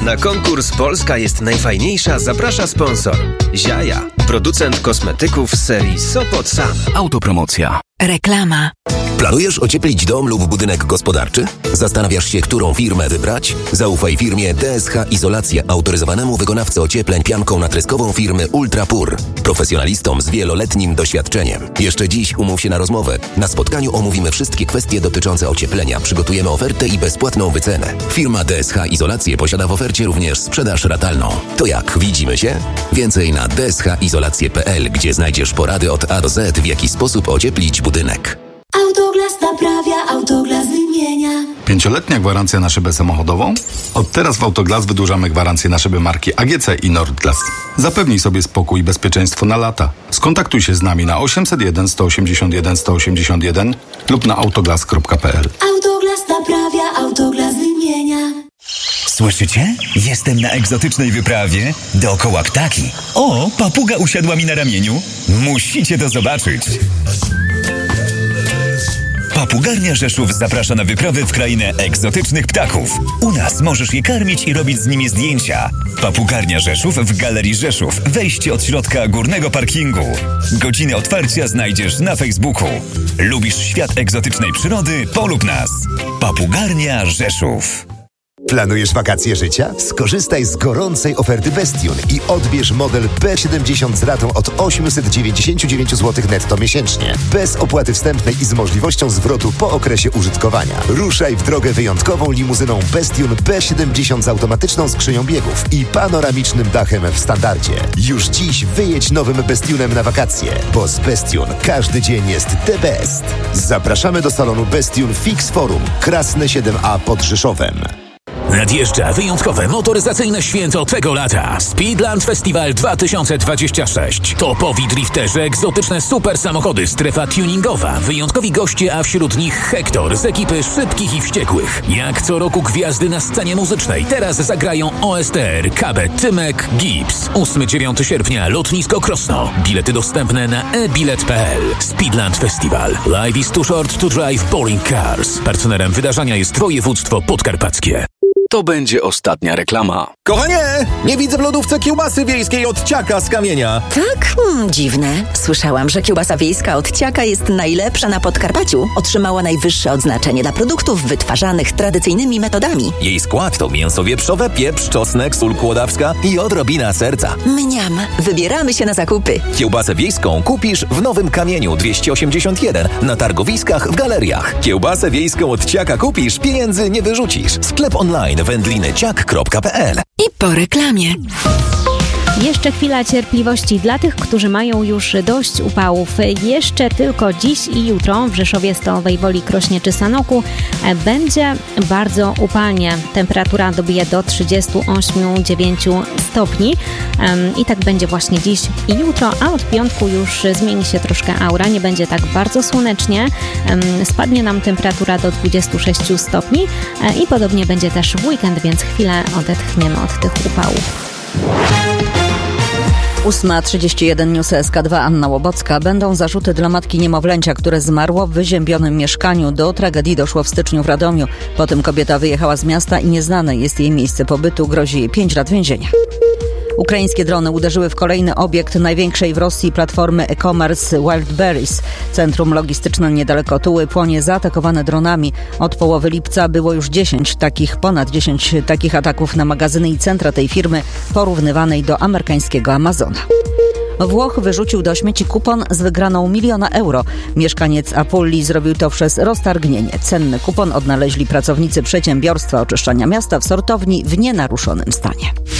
Na konkurs Polska jest najfajniejsza zaprasza sponsor. Ziaja, producent kosmetyków z serii Sopot Sun. Autopromocja. Reklama. Planujesz ocieplić dom lub budynek gospodarczy? Zastanawiasz się, którą firmę wybrać? Zaufaj firmie DSH Izolacja, autoryzowanemu wykonawcy ociepleń pianką natryskową firmy Ultrapur. Profesjonalistom z wieloletnim doświadczeniem. Jeszcze dziś umów się na rozmowę. Na spotkaniu omówimy wszystkie kwestie dotyczące ocieplenia. Przygotujemy ofertę i bezpłatną wycenę. Firma DSH Izolacje posiada w ofercie również sprzedaż ratalną. To jak, widzimy się? Więcej na dschizolacje.pl, gdzie znajdziesz porady od A do Z, w jaki sposób ocieplić budynek. Autoglas naprawia, Autoglas wymienia. 5-letnia gwarancja na szybę samochodową? Od teraz w Autoglas wydłużamy gwarancję na szyby marki AGC i Nordglas. Zapewnij sobie spokój i bezpieczeństwo na lata. Skontaktuj się z nami na 801 181 181 lub na autoglas.pl. Autoglas naprawia, Autoglas wymienia. Słyszycie? Jestem na egzotycznej wyprawie. Dookoła ptaki. O, papuga usiadła mi na ramieniu. Musicie to zobaczyć. Papugarnia Rzeszów zaprasza na wyprawę w krainę egzotycznych ptaków. U nas możesz je karmić i robić z nimi zdjęcia. Papugarnia Rzeszów w Galerii Rzeszów. Wejście od środka górnego parkingu. Godziny otwarcia znajdziesz na Facebooku. Lubisz świat egzotycznej przyrody? Polub nas. Papugarnia Rzeszów. Planujesz wakacje życia? Skorzystaj z gorącej oferty Bestion i odbierz model B70 z ratą od 899 zł netto miesięcznie. Bez opłaty wstępnej i z możliwością zwrotu po okresie użytkowania. Ruszaj w drogę wyjątkową limuzyną Bestion B70 z automatyczną skrzynią biegów i panoramicznym dachem w standardzie. Już dziś wyjedź nowym Bestionem na wakacje, bo z Bestion każdy dzień jest the best. Zapraszamy do salonu Bestion Fix Forum, Krasne 7A pod Rzeszowem. Nadjeżdża wyjątkowe motoryzacyjne święto tego lata. Speedland Festival 2026. Topowi drifterzy, egzotyczne super samochody, strefa tuningowa, wyjątkowi goście, a wśród nich Hektor z ekipy Szybkich i Wściekłych. Jak co roku gwiazdy na scenie muzycznej. Teraz zagrają OSTR, KB, Tymek, Gibbs. 8-9 sierpnia, lotnisko Krosno. Bilety dostępne na e-bilet.pl. Speedland Festival. Life is too short to drive boring cars. Partnerem wydarzenia jest województwo podkarpackie. To będzie ostatnia reklama. Kochanie, nie widzę w lodówce kiełbasy wiejskiej od Ciaka z Kamienia. Tak? Dziwne. Słyszałam, że kiełbasa wiejska od Ciaka jest najlepsza na Podkarpaciu. Otrzymała najwyższe odznaczenie dla produktów wytwarzanych tradycyjnymi metodami. Jej skład to mięso wieprzowe, pieprz, czosnek, sól kłodawska i odrobina serca. Mniam. Wybieramy się na zakupy. Kiełbasę wiejską kupisz w Nowym Kamieniu 281, na targowiskach, w galeriach. Kiełbasę wiejską od Ciaka kupisz, pieniędzy nie wyrzucisz. Sklep online wędlinyciak.pl. I po reklamie. Jeszcze chwila cierpliwości dla tych, którzy mają już dość upałów. Jeszcze tylko dziś i jutro w Rzeszowie, Stalowej Woli, Krośnie czy Sanoku będzie bardzo upalnie. Temperatura dobije do 38-9 stopni i tak będzie właśnie dziś i jutro, a od piątku już zmieni się troszkę aura, nie będzie tak bardzo słonecznie. Spadnie nam temperatura do 26 stopni i podobnie będzie też w weekend, więc chwilę odetchniemy od tych upałów. 8:31 News SK2, Anna Łobocka. Będą zarzuty dla matki niemowlęcia, które zmarło w wyziębionym mieszkaniu. Do tragedii doszło w styczniu w Radomiu. Potem kobieta wyjechała z miasta i nieznane jest jej miejsce pobytu. Grozi jej 5 lat więzienia. Ukraińskie drony uderzyły w kolejny obiekt największej w Rosji platformy e-commerce Wildberries. Centrum logistyczne niedaleko Tuły płonie zaatakowane dronami. Od połowy lipca było już ponad 10 takich ataków na magazyny i centra tej firmy, porównywanej do amerykańskiego Amazona. Włoch wyrzucił do śmieci kupon z wygraną 1 000 000 euro. Mieszkaniec Apulli zrobił to przez roztargnienie. Cenny kupon odnaleźli pracownicy przedsiębiorstwa oczyszczania miasta w sortowni w nienaruszonym stanie.